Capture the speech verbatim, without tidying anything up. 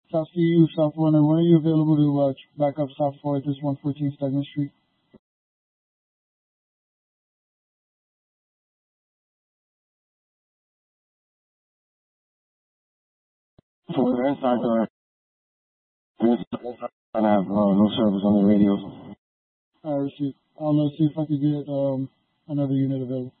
South C U, South one, and when are you available to uh, back up South four at this one fourteen Stedman Street? For the inside door, this I have uh, no service on the radios. I received. I'll uh, see if I could get um, another unit available.